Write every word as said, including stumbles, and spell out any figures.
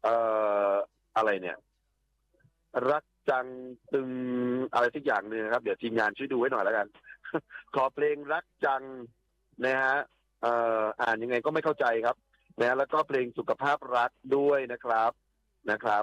เอ่ออะไรเนี่ยรักจังตึงอะไรสักอย่างหนึ่งนะครับเดี๋ยวทีมงานช่วยดูไว้หน่อยแล้วกันขอเพลงรักจังนะฮะเอ่ออ่านยังไงก็ไม่เข้าใจครับนะแล้วก็เพลงสุขภาพรักด้วยนะครับนะครับ